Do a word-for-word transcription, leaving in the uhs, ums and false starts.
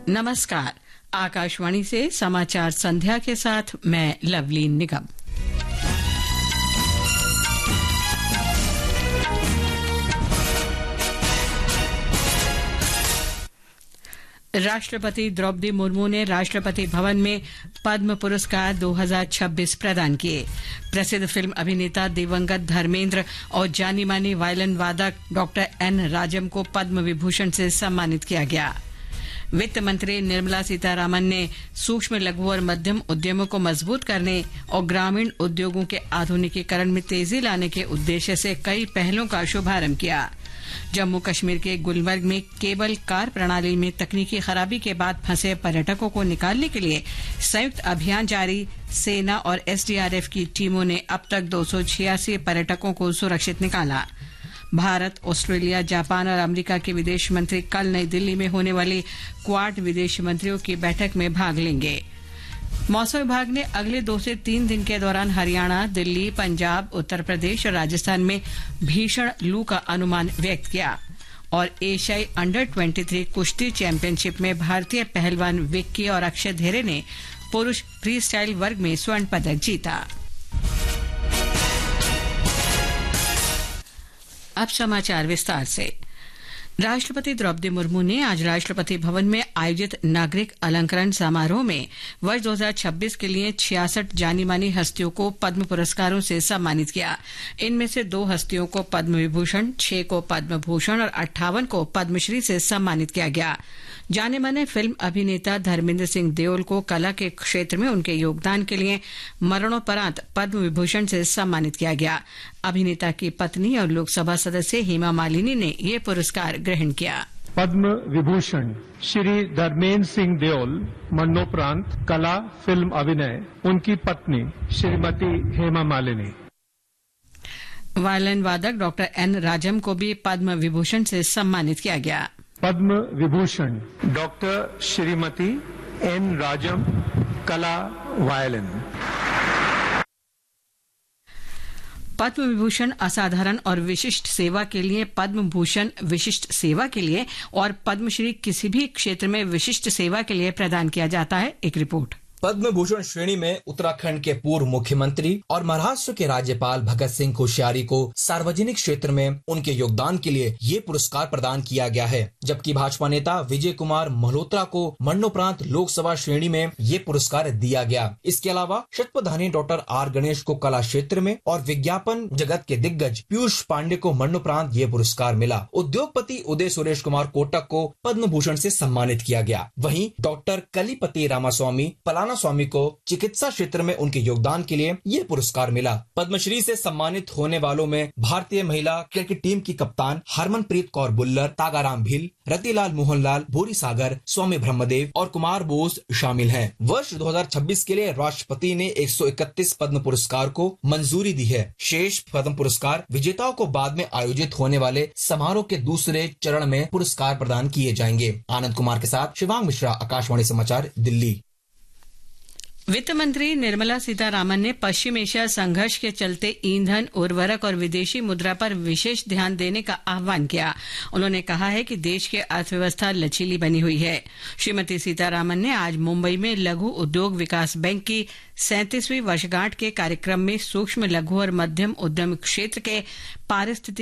नमस्कार। आकाशवाणी से समाचार संध्या के साथ मैं लवलीन निगम। राष्ट्रपति द्रौपदी मुर्मू ने राष्ट्रपति भवन में पद्म पुरस्कार दो हज़ार छब्बीस प्रदान किए। प्रसिद्ध फिल्म अभिनेता दिवंगत धर्मेंद्र और जानी मानी वायलिन वादक डॉक्टर एन राजम को पद्म विभूषण से सम्मानित किया गया। वित्त मंत्री निर्मला सीतारामन ने सूक्ष्म लघु और मध्यम उद्यमों को मजबूत करने और ग्रामीण उद्योगों के आधुनिकीकरण में तेजी लाने के उद्देश्य से कई पहलों का शुभारंभ किया। जम्मू कश्मीर के गुलमर्ग में केबल कार प्रणाली में तकनीकी खराबी के बाद फंसे पर्यटकों को निकालने के लिए संयुक्त अभियान जारी। सेना और एसडीआरएफ की टीमों ने अब तक दो सौ छियासी पर्यटकों को सुरक्षित निकाला। भारत, ऑस्ट्रेलिया, जापान और अमेरिका के विदेश मंत्री कल नई दिल्ली में होने वाली क्वाड विदेश मंत्रियों की बैठक में भाग लेंगे। मौसम विभाग ने अगले दो से तीन दिन के दौरान हरियाणा, दिल्ली, पंजाब, उत्तर प्रदेश और राजस्थान में भीषण लू का अनुमान व्यक्त किया। और एशियाई अंडर तेईस कुश्ती चैंपियनशिप में भारतीय पहलवान विक्की और अक्षय धेरे ने पुरुष फ्री स्टाइल वर्ग में स्वर्ण पदक जीता। अब समाचार विस्तार से। राष्ट्रपति द्रौपदी मुर्मू ने आज राष्ट्रपति भवन में आयोजित नागरिक अलंकरण समारोह में वर्ष दो हज़ार छब्बीस के लिए छियासठ जानी मानी हस्तियों को पद्म पुरस्कारों से सम्मानित किया। इनमें से दो हस्तियों को पद्म विभूषण, छह को पद्म भूषण और अट्ठावन को पद्मश्री से सम्मानित किया गया। जाने माने फिल्म अभिनेता धर्मेंद्र सिंह देओल को कला के क्षेत्र में उनके योगदान के लिए मरणोपरांत पद्म विभूषण से सम्मानित किया गया। अभिनेता की पत्नी और लोकसभा सदस्य हेमा मालिनी ने ये पुरस्कार ग्रहण किया। पद्म विभूषण श्री धर्मेंद्र सिंह देओल मरणोपरांत कला, फिल्म अभिनय, उनकी पत्नी श्रीमती हेमा मालिनी। वायलिन वादक डॉक्टर एन राजम को भी पद्म विभूषण से सम्मानित किया गया। पद्म विभूषण डॉक्टर श्रीमती एन राजम, कला, वायलिन। पद्म विभूषण असाधारण और विशिष्ट सेवा के लिए, पद्म भूषण विशिष्ट सेवा के लिए और पद्मश्री किसी भी क्षेत्र में विशिष्ट सेवा के लिए प्रदान किया जाता है। एक रिपोर्ट। पद्म भूषण श्रेणी में उत्तराखंड के पूर्व मुख्यमंत्री और महाराष्ट्र के राज्यपाल भगत सिंह कोश्यारी को सार्वजनिक क्षेत्र में उनके योगदान के लिए ये पुरस्कार प्रदान किया गया है, जबकि भाजपा नेता विजय कुमार मल्होत्रा को मरणोपरांत लोकसभा श्रेणी में ये पुरस्कार दिया गया। इसके अलावा शतप्रधानी डॉक्टर आर गणेश को कला क्षेत्र में और विज्ञापन जगत के दिग्गज पीयूष पांडे को मरणोपरांत ये पुरस्कार मिला। उद्योगपति उदय सुरेश कुमार कोटक को पद्म भूषण से सम्मानित किया गया। वहीं डॉक्टर कलीपति रामास्वामी पलाना स्वामी को चिकित्सा क्षेत्र में उनके योगदान के लिए ये पुरस्कार मिला। पद्मश्री से सम्मानित होने वालों में भारतीय महिला क्रिकेट टीम की कप्तान हरमनप्रीत कौर बुल्लर, तागाराम भील, रतिलाल मोहनलाल, भूरी सागर, स्वामी ब्रह्मदेव और कुमार बोस शामिल हैं। वर्ष दो हज़ार छब्बीस के लिए राष्ट्रपति ने एक सौ इकतीस पद्म पुरस्कार को मंजूरी दी है। शेष पद्म पुरस्कार विजेताओं को बाद में आयोजित होने वाले समारोह के दूसरे चरण में पुरस्कार प्रदान किए जाएंगे। आनंद कुमार के साथ शिवांग मिश्रा, आकाशवाणी समाचार, दिल्ली। वित्त मंत्री निर्मला सीतारामन ने पश्चिम एशिया संघर्ष के चलते ईंधन, उर्वरक और विदेशी मुद्रा पर विशेष ध्यान देने का आह्वान किया। उन्होंने कहा है कि देश की अर्थव्यवस्था लचीली बनी हुई है। श्रीमती सीतारामन ने आज मुंबई में लघु उद्योग विकास बैंक की सैंतीसवीं वर्षगांठ के कार्यक्रम में सूक्ष्म लघु और मध्यम उद्यम क्षेत्र के पारिस्थितिक